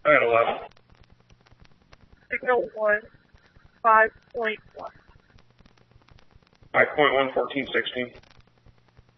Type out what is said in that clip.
I had 11. Signal was 5.1. 5.1, 14, 16.